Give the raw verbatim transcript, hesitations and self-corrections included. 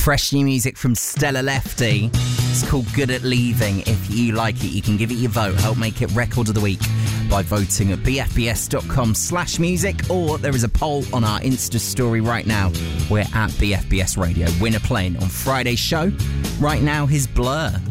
Fresh new music from Stella Lefty. It's called Good at Leaving. If you like it, you can give it your vote. Help make it Record of the Week by voting at b f b s dot com slash music, or there is a poll on our Insta story right now. We're at B F B S Radio. Winner playing on Friday's show. Right now, his Blur.